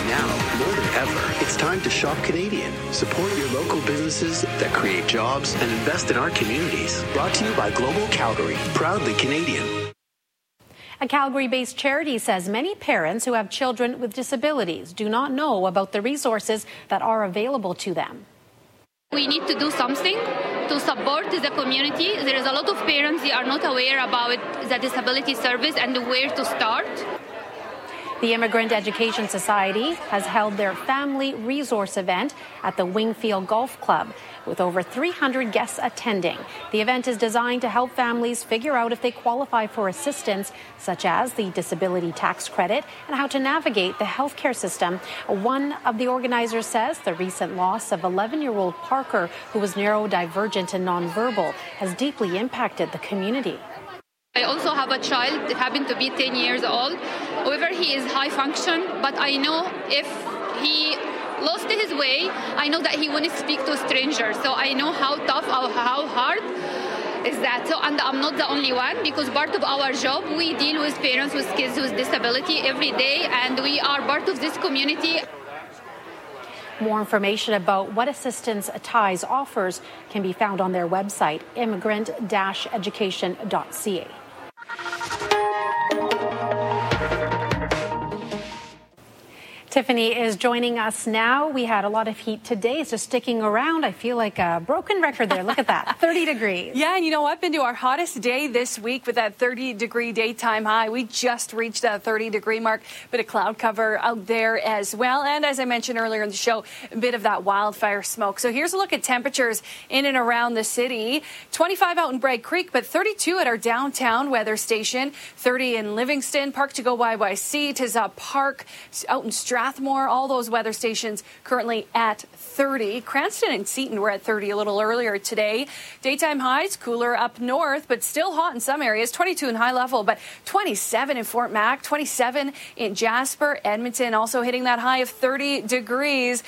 Now, more than ever, it's time to shop Canadian. Support your local businesses that create jobs and invest in our communities. Brought to you by Global Calgary, proudly Canadian. A Calgary-based charity says many parents who have children with disabilities do not know about the resources that are available to them. We need to do something to support the community. There is a lot of parents that are not aware about the disability service and where to start. The Immigrant Education Society has held their family resource event at the Wingfield Golf Club with over 300 guests attending. The event is designed to help families figure out if they qualify for assistance, such as the disability tax credit and how to navigate the healthcare system. One of the organizers says the recent loss of 11-year-old Parker, who was neurodivergent and nonverbal, has deeply impacted the community. I also have a child that happened to be 10 years old. However, he is high function, but I know if he lost his way, I know that he wouldn't speak to strangers. So I know how tough or how hard is that. So, and I'm not the only one, because part of our job, we deal with parents with kids with disability every day, and we are part of this community. More information about what Assistance Ties offers can be found on their website, immigrant-education.ca. Tiffany is joining us now. We had a lot of heat today, so sticking around. I feel like a broken record there. Look at that, 30 degrees. Yeah, and you know what? Been to our hottest day this week with that 30-degree daytime high. We just reached that 30-degree mark. Bit of cloud cover out there as well. And as I mentioned earlier in the show, a bit of that wildfire smoke. So here's a look at temperatures in and around the city. 25 out in Bragg Creek, but 32 at our downtown weather station. 30 in Livingston, Park to Go YYC, Tizza Park, out in Strathmore, all those weather stations currently at 30. Cranston and Seton were at 30 a little earlier today. Daytime highs cooler up north, but still hot in some areas. 22 in High Level, but 27 in Fort Mac, 27 in Jasper. Edmonton also hitting that high of 30 degrees.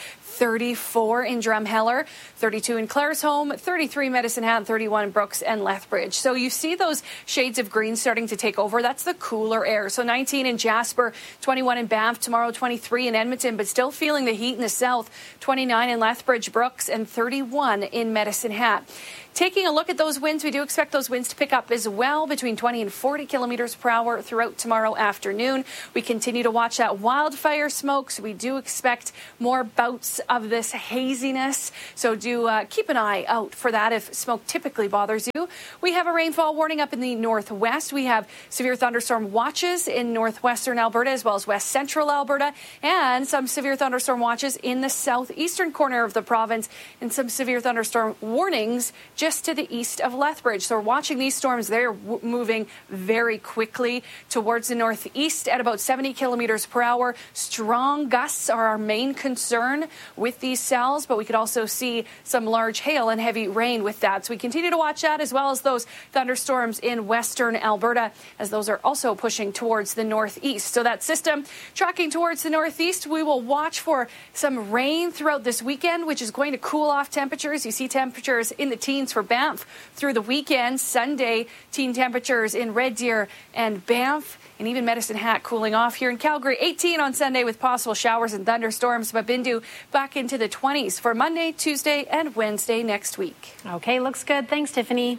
34 in Drumheller, 32 in Claresholm, 33 Medicine Hat, 31 in Brooks and Lethbridge. So you see those shades of green starting to take over. That's the cooler air. So 19 in Jasper, 21 in Banff, tomorrow 23 in Edmonton, but still feeling the heat in the south, 29 in Lethbridge, Brooks, and 31 in Medicine Hat. Taking a look at those winds, we do expect those winds to pick up as well, between 20 and 40 kilometers per hour throughout tomorrow afternoon. We continue to watch that wildfire smoke, so we do expect more bouts of this haziness. So do keep an eye out for that if smoke typically bothers you. We have a rainfall warning up in the northwest. We have severe thunderstorm watches in northwestern Alberta as well as west central Alberta, and some severe thunderstorm watches in the southeastern corner of the province, and some severe thunderstorm warnings just to the east of Lethbridge. So we're watching these storms. They're moving very quickly towards the northeast at about 70 kilometers per hour. Strong gusts are our main concern with these cells, but we could also see some large hail and heavy rain with that. So we continue to watch that, as well as those thunderstorms in western Alberta, as those are also pushing towards the northeast. So that system tracking towards the northeast, we will watch for some rain throughout this weekend, which is going to cool off temperatures. You see temperatures in the teens for Banff through the weekend. Sunday, teen temperatures in Red Deer and Banff, and even Medicine Hat cooling off. Here in Calgary, 18 on Sunday with possible showers and thunderstorms, but Bindu back into the 20s for Monday, Tuesday, and Wednesday next week. Okay, looks good. Thanks, Tiffany.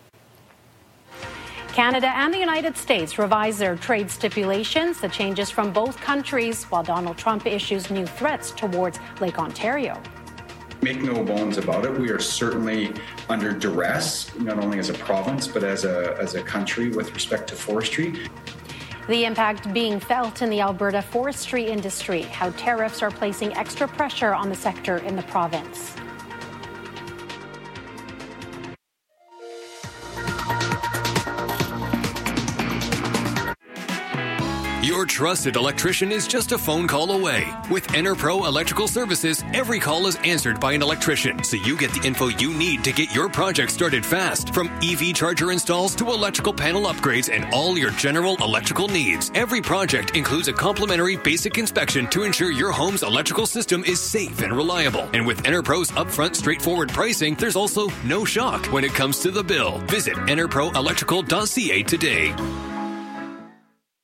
Canada and the United States revise their trade stipulations, the changes from both countries, while Donald Trump issues new threats towards Lake Ontario. Make no bones about it, we are certainly under duress, not only as a province, but as a country with respect to forestry. The impact being felt in the Alberta forestry industry, how tariffs are placing extra pressure on the sector in the province. Your trusted electrician is just a phone call away. With EnerPro Electrical Services, every call is answered by an electrician, so you get the info you need to get your project started fast. From EV charger installs to electrical panel upgrades and all your general electrical needs. Every project includes a complimentary basic inspection to ensure your home's electrical system is safe and reliable. And with EnerPro's upfront, straightforward pricing, there's also no shock when it comes to the bill. Visit enerproelectrical.ca today.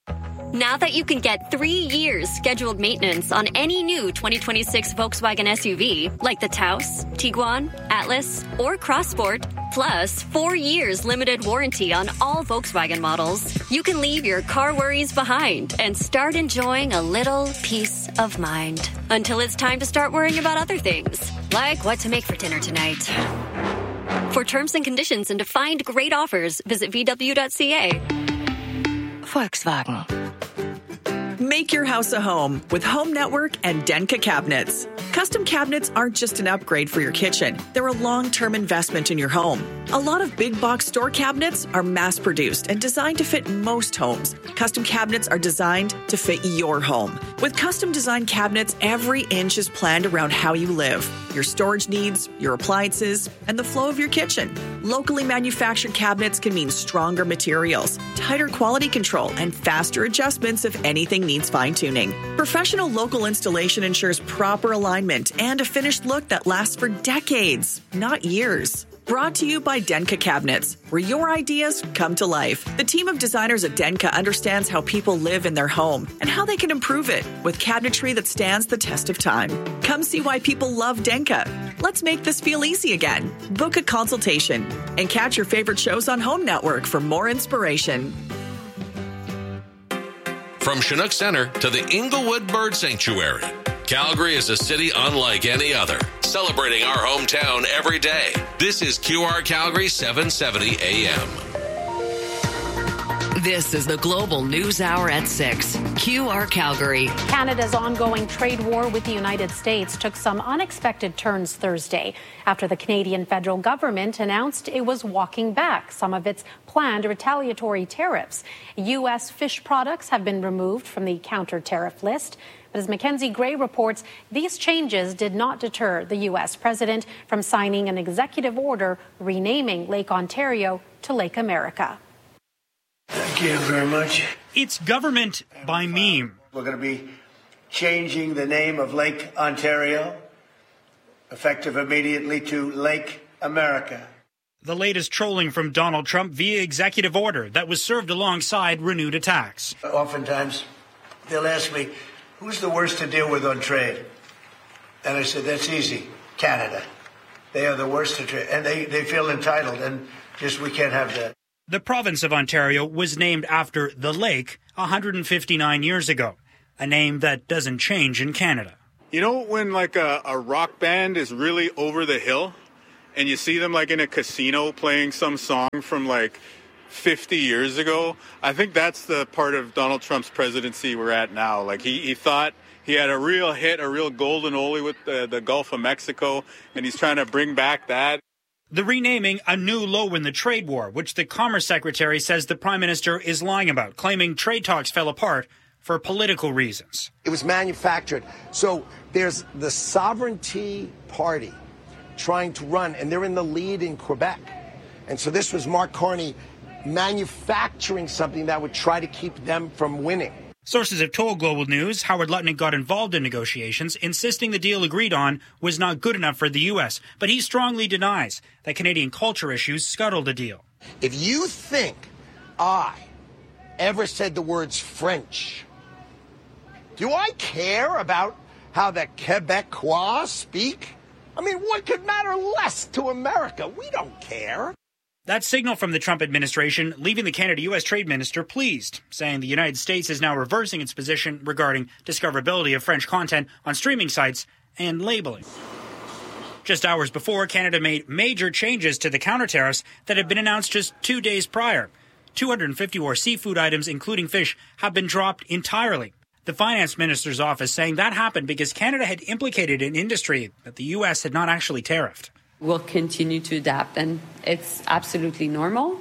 Now that you can get 3 years scheduled maintenance on any new 2026 Volkswagen SUV, like the Taos, Tiguan, Atlas, or Crossport, plus 4 years limited warranty on all Volkswagen models, you can leave your car worries behind and start enjoying a little peace of mind. Until it's time to start worrying about other things, like what to make for dinner tonight. For terms and conditions and to find great offers, visit VW.ca. Volkswagen. Make your house a home with Home Network and Denka cabinets. Custom cabinets aren't just an upgrade for your kitchen. They're a long-term investment in your home. A lot of big box store cabinets are mass-produced and designed to fit most homes. Custom cabinets are designed to fit your home. With custom designed cabinets, every inch is planned around how you live, your storage needs, your appliances, and the flow of your kitchen. Locally manufactured cabinets can mean stronger materials, tighter quality control, and faster adjustments if anything needs fine-tuning. Professional local installation ensures proper alignment and a finished look that lasts for decades, not years. Brought to you by Denka Cabinets, where your ideas come to life. The team of designers at Denka understands how people live in their home and how they can improve it with cabinetry that stands the test of time. Come see why people love Denka. Let's make this feel easy again. Book a consultation and catch your favorite shows on Home Network for more inspiration. From Chinook Center to the Inglewood Bird Sanctuary, Calgary is a city unlike any other, celebrating our hometown every day. This is QR Calgary 770 AM. This is the Global News Hour at 6. QR Calgary. Canada's ongoing trade war with the United States took some unexpected turns Thursday after the Canadian federal government announced it was walking back some of its planned retaliatory tariffs. U.S. fish products have been removed from the counter-tariff list. But as Mackenzie Gray reports, these changes did not deter the U.S. president from signing an executive order renaming Lake Ontario to Lake America. Thank you very much. It's government by meme. We're going to be changing the name of Lake Ontario, effective immediately, to Lake America. The latest trolling from Donald Trump via executive order that was served alongside renewed attacks. Oftentimes, they'll ask me, who's the worst to deal with on trade? And I said, that's easy, Canada. They are the worst to trade, and they feel entitled, and just we can't have that. The province of Ontario was named after the lake 159 years ago, a name that doesn't change in Canada. You know when like a rock band is really over the hill and you see them like in a casino playing some song from like 50 years ago? I think that's the part of Donald Trump's presidency we're at now. Like he thought he had a real hit, a real golden oldie with the Gulf of Mexico, and he's trying to bring back that. The renaming a new low in the trade war, which the Commerce Secretary says the Prime Minister is lying about, claiming trade talks fell apart for political reasons. It was manufactured. So there's the Sovereignty Party trying to run, and they're in the lead in Quebec. And so this was Mark Carney manufacturing something that would try to keep them from winning. Sources have told Global News Howard Lutnick got involved in negotiations, insisting the deal agreed on was not good enough for the U.S., but he strongly denies that Canadian culture issues scuttled the deal. If you think I ever said the words French, do I care about how the Quebecois speak? I mean, what could matter less to America? We don't care. That signal from the Trump administration leaving the Canada-U.S. trade minister pleased, saying the United States is now reversing its position regarding discoverability of French content on streaming sites and labeling. Just hours before, Canada made major changes to the counter-tariffs that had been announced just 2 days prior. 250 more seafood items, including fish, have been dropped entirely. The finance minister's office saying that happened because Canada had implicated an industry that the U.S. had not actually tariffed. We'll continue to adapt, and it's absolutely normal.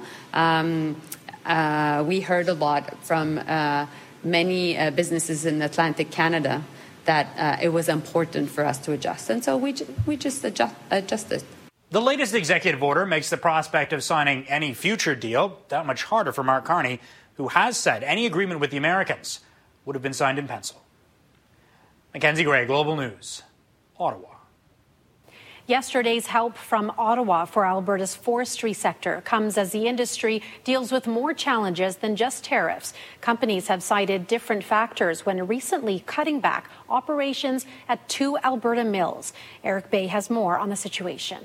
We heard a lot from many businesses in Atlantic Canada that it was important for us to adjust, and so we just adjusted. The latest executive order makes the prospect of signing any future deal that much harder for Mark Carney, who has said any agreement with the Americans would have been signed in pencil. Mackenzie Gray, Global News, Ottawa. Yesterday's help from Ottawa for Alberta's forestry sector comes as the industry deals with more challenges than just tariffs. Companies have cited different factors when recently cutting back operations at 2 Alberta mills. Eric Bay has more on the situation.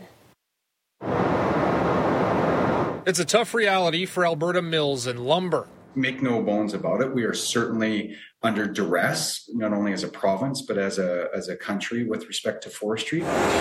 It's a tough reality for Alberta mills and lumber. Make no bones about it. We are certainly under duress, not only as a province, but as a country with respect to forestry.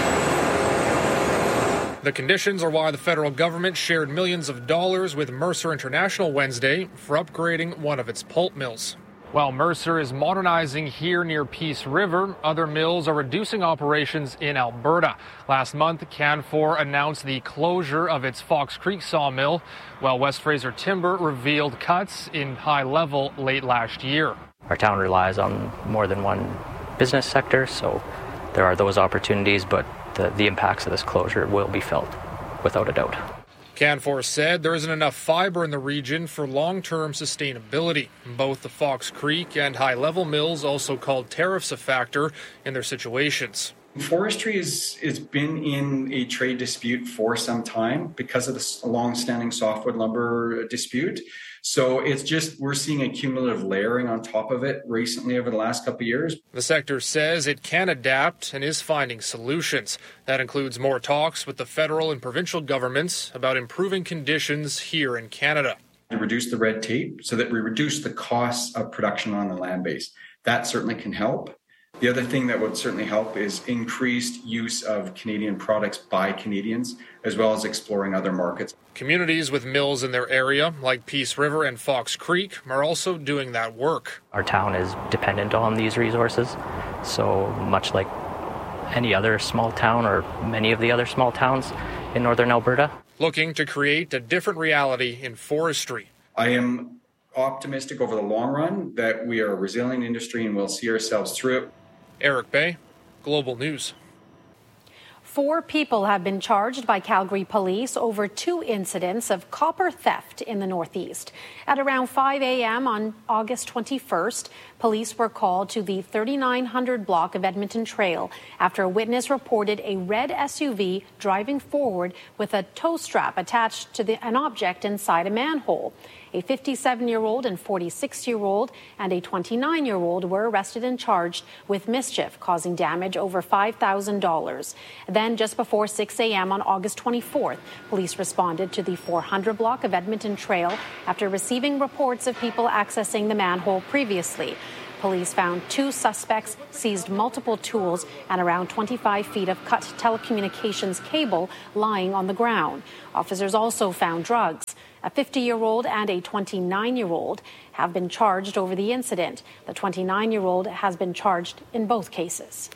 The conditions are why the federal government shared millions of dollars with Mercer International Wednesday for upgrading one of its pulp mills. While Mercer is modernizing here near Peace River, other mills are reducing operations in Alberta. Last month, Canfor announced the closure of its Fox Creek sawmill, while West Fraser Timber revealed cuts in High Level late last year. Our town relies on more than one business sector, so there are those opportunities, but the impacts of this closure will be felt, without a doubt. Canfor said there isn't enough fiber in the region for long-term sustainability. Both the Fox Creek and High Level mills also called tariffs a factor in their situations. Forestry has been in a trade dispute for some time because of the long-standing softwood lumber dispute. So it's just, we're seeing a cumulative layering on top of it recently over the last couple of years. The sector says it can adapt and is finding solutions. That includes more talks with the federal and provincial governments about improving conditions here in Canada. To reduce the red tape so that we reduce the costs of production on the land base. That certainly can help. The other thing that would certainly help is increased use of Canadian products by Canadians, as well as exploring other markets. Communities with mills in their area, like Peace River and Fox Creek, are also doing that work. Our town is dependent on these resources, so much like any other small town or many of the other small towns in northern Alberta. Looking to create a different reality in forestry. I am optimistic over the long run that we are a resilient industry and we'll see ourselves through it. Eric Bay, Global News. 4 people have been charged by Calgary police over 2 incidents of copper theft in the Northeast. At around 5 a.m. on August 21st, police were called to the 3900 block of Edmonton Trail after a witness reported a red SUV driving forward with a tow strap attached to an object inside a manhole. A 57-year-old and 46-year-old and a 29-year-old were arrested and charged with mischief, causing damage over $5,000. Then, just before 6 a.m. on August 24th, police responded to the 400 block of Edmonton Trail after receiving reports of people accessing the manhole previously. Police found 2 suspects, seized multiple tools, and around 25 feet of cut telecommunications cable lying on the ground. Officers also found drugs. A 50-year-old and a 29-year-old have been charged over the incident. The 29-year-old has been charged in both cases.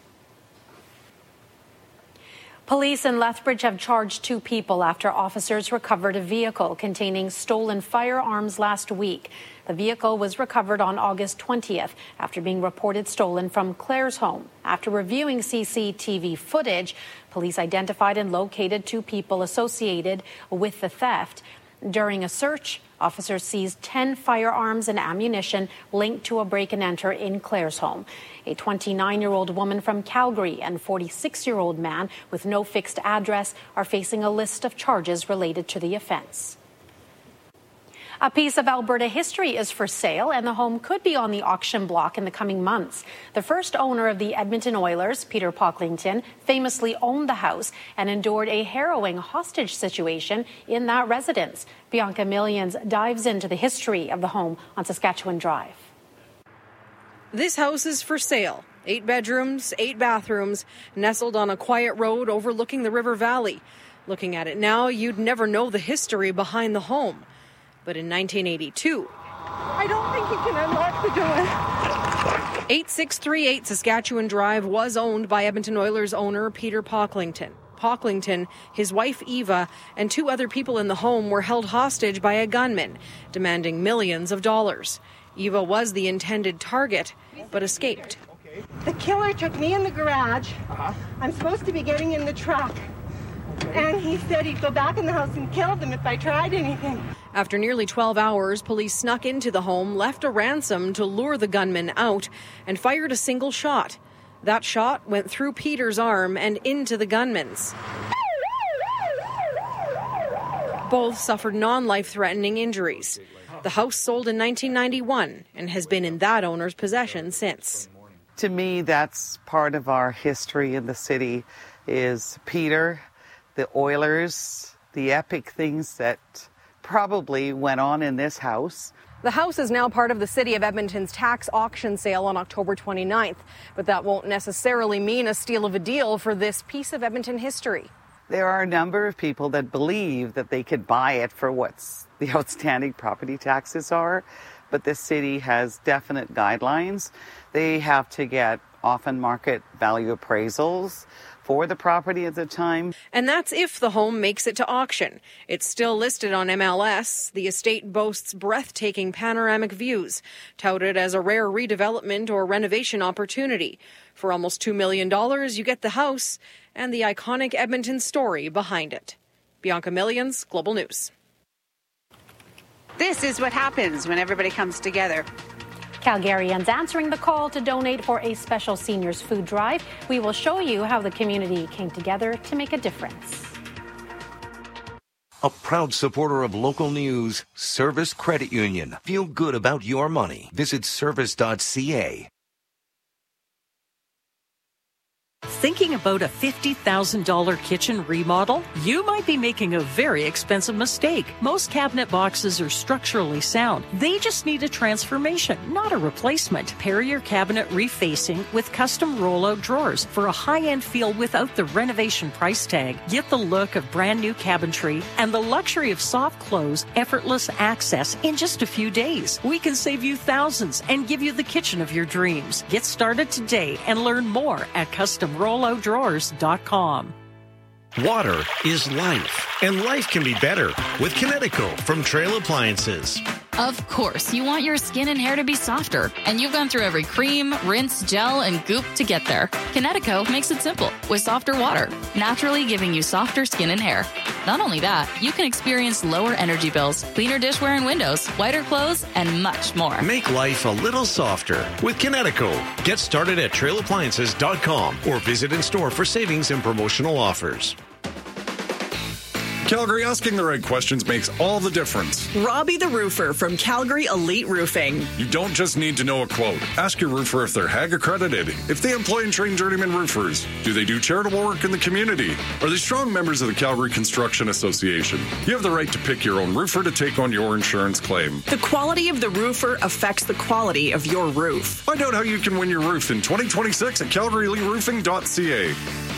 Police in Lethbridge have charged 2 people after officers recovered a vehicle containing stolen firearms last week. The vehicle was recovered on August 20th after being reported stolen from Claire's home. After reviewing CCTV footage, police identified and located 2 people associated with the theft. During a search, officers seized 10 firearms and ammunition linked to a break-and-enter in Claire's home. A 29-year-old woman from Calgary and 46-year-old man with no fixed address are facing a list of charges related to the offense. A piece of Alberta history is for sale, and the home could be on the auction block in the coming months. The first owner of the Edmonton Oilers, Peter Pocklington, famously owned the house and endured a harrowing hostage situation in that residence. Bianca Millions dives into the history of the home on Saskatchewan Drive. This house is for sale. 8 bedrooms, 8 bathrooms, nestled on a quiet road overlooking the River Valley. Looking at it now, you'd never know the history behind the home. But in 1982, I don't think you can unlock the door. 8638 Saskatchewan Drive was owned by Edmonton Oilers owner Peter Pocklington. Pocklington, his wife Eva, and 2 other people in the home were held hostage by a gunman, demanding millions of dollars. Eva was the intended target, but escaped. The killer took me in the garage. I'm supposed to be getting in the truck. And he said he'd go back in the house and kill them if I tried anything. After nearly 12 hours, police snuck into the home, left a ransom to lure the gunman out, and fired a single shot. That shot went through Peter's arm and into the gunman's. Both suffered non-life-threatening injuries. The house sold in 1991 and has been in that owner's possession since. To me, that's part of our history in the city, is Peter, the Oilers, the epic things that probably went on in this house. The house is now part of the City of Edmonton's tax auction sale on October 29th, but that won't necessarily mean a steal of a deal for this piece of Edmonton history. There are a number of people that believe that they could buy it for what's the outstanding property taxes are, but the city has definite guidelines. They have to get often market value appraisals for the property at the time. And that's if the home makes it to auction. It's still listed on MLS. The estate boasts breathtaking panoramic views, touted as a rare redevelopment or renovation opportunity. For almost $2 million, you get the house and the iconic Edmonton story behind it. Bianca Millions, Global News. This is what happens when everybody comes together. Calgarians answering the call to donate for a special seniors food drive. We will show you how the community came together to make a difference. A proud supporter of local news, Service Credit Union. Feel good about your money. Visit service.ca. Thinking about a $50,000 kitchen remodel? You might be making a very expensive mistake. Most cabinet boxes are structurally sound. They just need a transformation, not a replacement. Pair your cabinet refacing with custom rollout drawers for a high-end feel without the renovation price tag. Get the look of brand new cabinetry and the luxury of soft close, effortless access in just a few days. We can save you thousands and give you the kitchen of your dreams. Get started today and learn more at customrolloutdrawers.com. Water is life, and life can be better with Kinetico from Trail Appliances. Of course, you want your skin and hair to be softer, and you've gone through every cream, rinse, gel, and goop to get there. Kinetico makes it simple with softer water, naturally giving you softer skin and hair. Not only that, you can experience lower energy bills, cleaner dishware and windows, whiter clothes, and much more. Make life a little softer with Kinetico. Get started at trailappliances.com or visit in store for savings and promotional offers. Calgary, asking the right questions makes all the difference. Robbie the Roofer from Calgary Elite Roofing. You don't just need to know a quote. Ask your roofer if they're HAG accredited, if they employ and train journeyman roofers. Do they do charitable work in the community? Are they strong members of the Calgary Construction Association? You have the right to pick your own roofer to take on your insurance claim. The quality of the roofer affects the quality of your roof. Find out how you can win your roof in 2026 at calgaryeliteroofing.ca.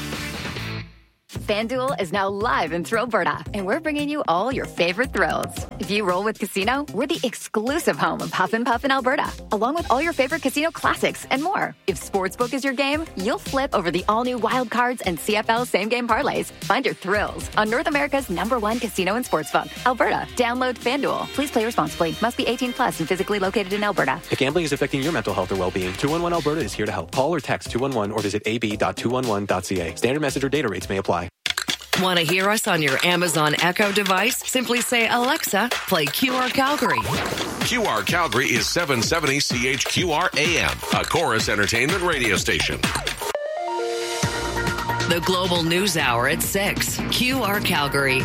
FanDuel is now live in Thrillberta, and we're bringing you all your favorite thrills. If you roll with Casino, we're the exclusive home of Huff and Puff in Alberta, along with all your favorite casino classics and more. If Sportsbook is your game, you'll flip over the all-new Wild Cards and CFL same-game parlays. Find your thrills on North America's #1 casino and sportsbook, Alberta. Download FanDuel. Please play responsibly. Must be 18 plus and physically located in Alberta. If gambling is affecting your mental health or well-being, 211 Alberta is here to help. Call or text 211 or visit ab.211.ca. Standard message or data rates may apply. Want to hear us on your Amazon Echo device? Simply say, Alexa, play QR Calgary. QR Calgary is 770 CHQR AM, a Chorus Entertainment radio station. The Global News Hour at 6. QR Calgary.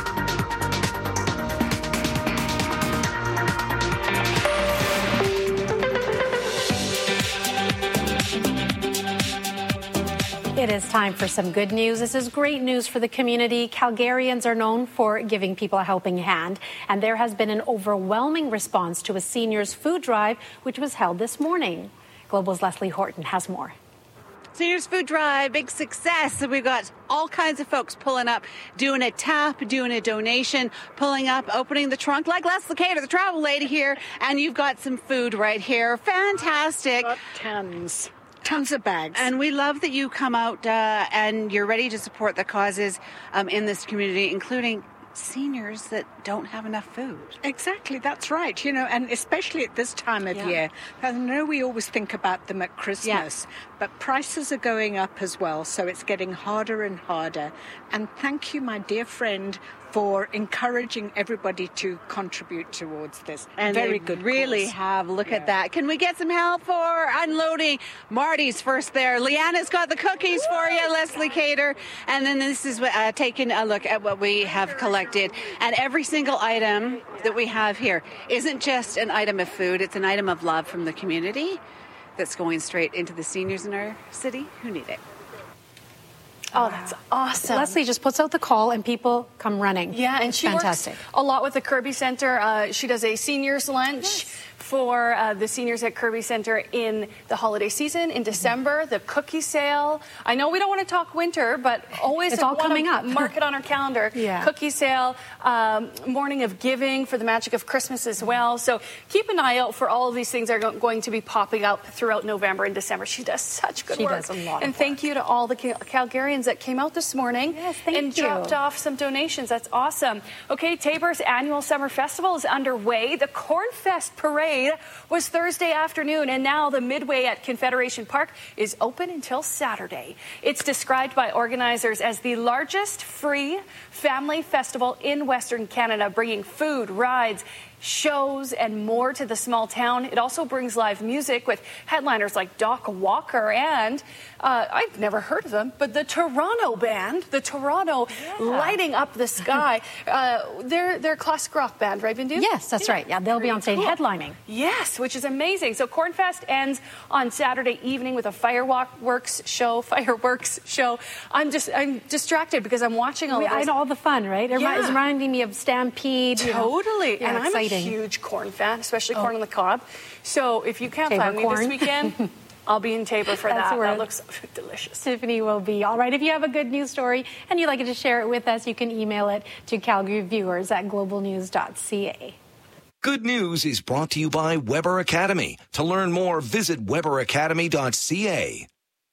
It is time for some good news. This is great news for the community. Calgarians are known for giving people a helping hand, and there has been an overwhelming response to a seniors food drive, which was held this morning. Global's Leslie Horton has more. Seniors Food Drive, big success. We've got all kinds of folks pulling up, doing a tap, doing a donation, pulling up, opening the trunk like Leslie Cater, the travel lady here, and you've got some food right here. Fantastic. Got tons of bags. And we love that you come out and you're ready to support the causes in this community, including seniors that don't have enough food. Exactly, that's right. You know, and especially at this time of year. I know we always think about them at Christmas, but prices are going up as well, so it's getting harder and harder. And thank you, my dear friend, for encouraging everybody to contribute towards this. And very they good really cause. have. Look at that. Can we get some help for unloading? Marty's first there. Leanna's got the cookies for you, Leslie Cater. And then this is taking a look at what we have collected. And every single item that we have here isn't just an item of food, it's an item of love from the community that's going straight into the seniors in our city who need it. Oh, that's awesome. Leslie just puts out the call and people come running. Yeah, and she Fantastic. works a lot with the Kirby Center. She does a seniors lunch for the seniors at Kirby Center in the holiday season, in December, the cookie sale. I know we don't want to talk winter, but always it's all coming up. Mark it on our calendar. Yeah. Cookie sale, morning of giving for the magic of Christmas as well. So keep an eye out for all of these things that are going to be popping up throughout November and December. She does such good work. She does a lot of And thank you to all the Calgarians that came out this morning and dropped off some donations. That's awesome. Okay, Tabor's annual summer festival is underway. The Cornfest Parade was Thursday afternoon, and now the Midway at Confederation Park is open until Saturday. It's described by organizers as the largest free family festival in Western Canada, bringing food, rides, shows, and more to the small town. It also brings live music with headliners like Doc Walker and, I've never heard of them, but the Toronto band, the Toronto Lighting Up the Sky. They're a classic rock band, right, Bindu? Yes, that's right. Yeah, they'll be on stage headlining. Yes, which is amazing. So Cornfest ends on Saturday evening with a fireworks show. I'm distracted because I'm watching all of this. I know all the fun, right? It's reminding me of Stampede. Totally. Yeah, and I'm exciting. a huge corn fan, especially corn on the cob. So if you can't Tabor find me corn. this weekend, I'll be in Tabor for That's that. where That looks delicious. Tiffany will be. All right, if you have a good news story and you'd like to share it with us, you can email it to calgaryviewers@globalnews.ca. Good News is brought to you by Weber Academy. To learn more, visit weberacademy.ca.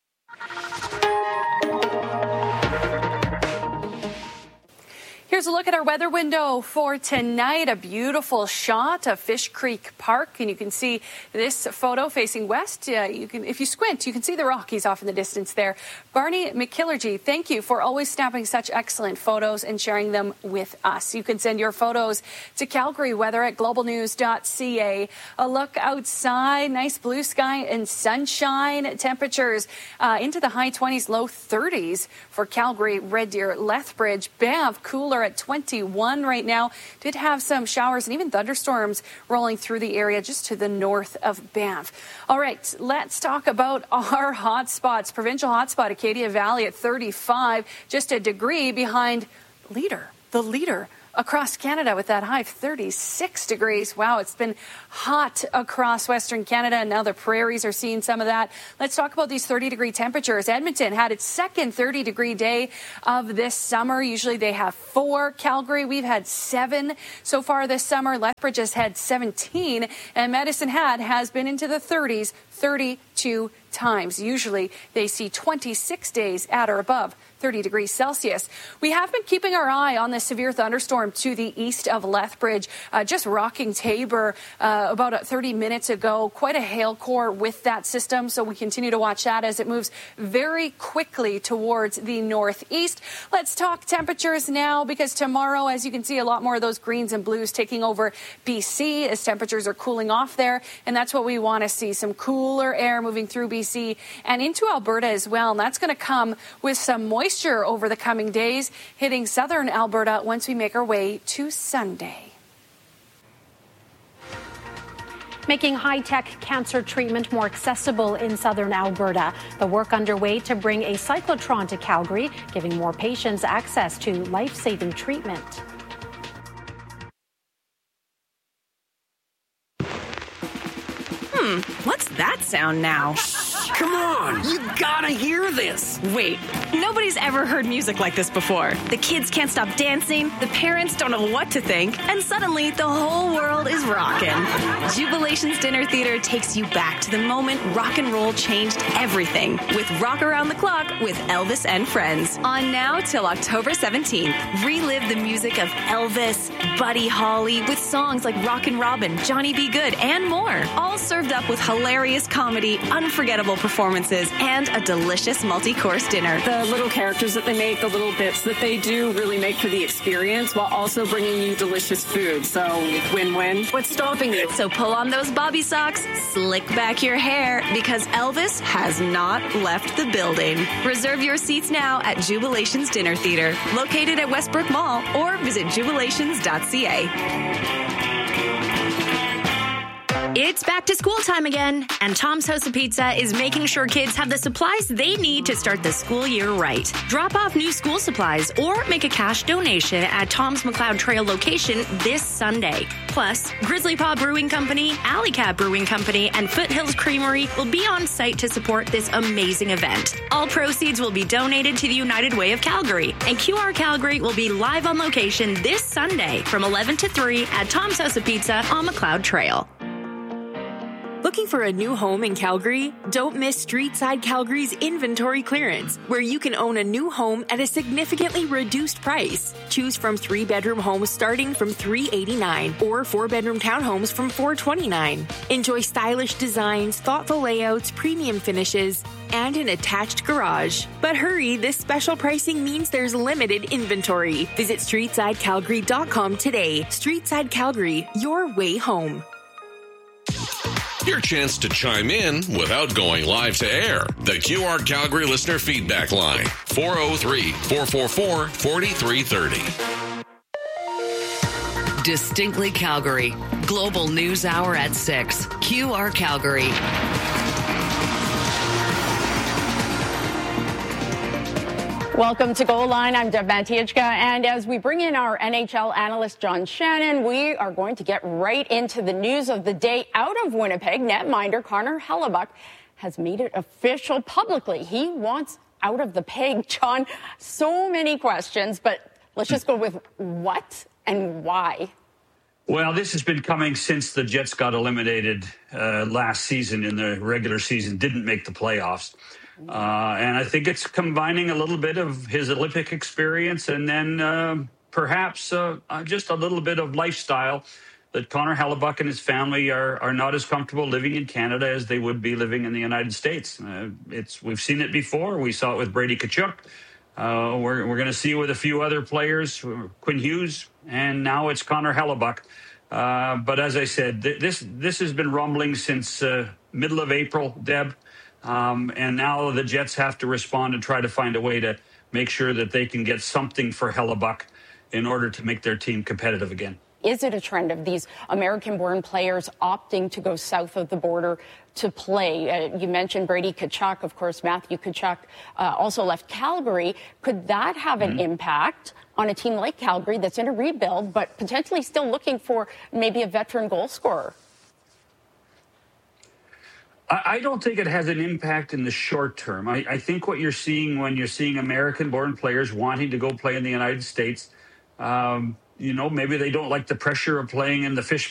Here's a look at our weather window for tonight. A beautiful shot of Fish Creek Park, and you can see this photo facing west. If you squint, you can see the Rockies off in the distance there. Barney McKillergy, thank you for always snapping such excellent photos and sharing them with us. You can send your photos to Calgary Weather at globalnews.ca. A look outside, nice blue sky and sunshine. Temperatures into the high 20s, low 30s for Calgary, Red Deer, Lethbridge, Banff, cooler at 21 right now. Did have some showers and even thunderstorms rolling through the area just to the north of Banff. All right, let's talk about our hot spots. Provincial hotspot, Acadia Valley at 35, just a degree behind the leader across Canada with that high of 36 degrees. Wow, it's been hot across Western Canada, and now the prairies are seeing some of that. Let's talk about these 30-degree temperatures. Edmonton had its second 30-degree day of this summer. Usually they have 4. Calgary, we've had 7 so far this summer. Lethbridge has had 17, and Medicine Hat has been into the 30s 32 times. Usually they see 26 days at or above 30 degrees Celsius. We have been keeping our eye on the severe thunderstorm to the east of Lethbridge, just rocking Tabor about 30 minutes ago. Quite a hail core with that system, so we continue to watch that as it moves very quickly towards the northeast. Let's talk temperatures now, because tomorrow, as you can see, a lot more of those greens and blues taking over BC as temperatures are cooling off there, and that's what we want to see, some cooler air moving through BC and into Alberta as well, and that's going to come with some moisture over the coming days, hitting southern Alberta once we make our way to Sunday. Making high-tech cancer treatment more accessible in southern Alberta. The work underway to bring a cyclotron to Calgary, giving more patients access to life-saving treatment. What's that sound now? Come on, you gotta hear this. Wait, nobody's ever heard music like this before. The kids can't stop dancing, the parents don't know what to think, and suddenly the whole world is rocking. Jubilation's Dinner Theater takes you back to the moment rock and roll changed everything with Rock Around the Clock with Elvis and Friends. On now till October 17th. Relive the music of Elvis, Buddy Holly, with songs like Rockin' Robin, Johnny B. Good, and more. All served up with hilarious comedy, unforgettable performances, and a delicious multi-course dinner. The little characters that they make, the little bits that they do really make for the experience while also bringing you delicious food. So win-win. What's stopping you? So pull on those bobby socks, slick back your hair, because Elvis has not left the building. Reserve your seats now at Jubilations Dinner Theater, located at Westbrook Mall, or visit jubilations.ca. It's back to school time again, and Tom's House of Pizza is making sure kids have the supplies they need to start the school year right. Drop off new school supplies or make a cash donation at Tom's McLeod Trail location this Sunday. Plus, Grizzly Paw Brewing Company, Alley Cat Brewing Company, and Foothills Creamery will be on site to support this amazing event. All proceeds will be donated to the United Way of Calgary, and QR Calgary will be live on location this Sunday from 11 to 3 at Tom's House of Pizza on McLeod Trail. Looking for a new home in Calgary? Don't miss Streetside Calgary's inventory clearance, where you can own a new home at a significantly reduced price. Choose from 3-bedroom homes starting from $389 or 4-bedroom townhomes from $429. Enjoy stylish designs, thoughtful layouts, premium finishes, and an attached garage. But hurry, this special pricing means there's limited inventory. Visit StreetsideCalgary.com today. Streetside Calgary, your way home. Your chance to chime in without going live to air. The QR Calgary listener feedback line, 403-444-4330. Distinctly Calgary. Global News Hour at 6. QR Calgary. Welcome to Goal Line. I'm Deb Matiechka, and as we bring in our NHL analyst John Shannon, we are going to get right into the news of the day out of Winnipeg. Netminder Connor Hellebuyck has made it official publicly. He wants out of the Peg. John, so many questions, but let's just go with what and why. Well, this has been coming since the Jets got eliminated last season in the regular season, didn't make the playoffs. And I think it's combining a little bit of his Olympic experience and then perhaps just a little bit of lifestyle that Connor Hellebuyck and his family are not as comfortable living in Canada as they would be living in the United States. We've seen it before. We saw it with Brady Tkachuk. We're going to see it with a few other players, Quinn Hughes, and now it's Connor Hellebuyck. But as I said, this has been rumbling since middle of April, Deb. And now the Jets have to respond and try to find a way to make sure that they can get something for Hellebuyck in order to make their team competitive again. Is it a trend of these American-born players opting to go south of the border to play? You mentioned Brady Tkachuk, of course, Matthew Tkachuk also left Calgary. Could that have an impact on a team like Calgary that's in a rebuild, but potentially still looking for maybe a veteran goal scorer? I don't think it has an impact in the short term. I think what you're seeing when you're seeing American-born players wanting to go play in the United States, maybe they don't like the pressure of playing in the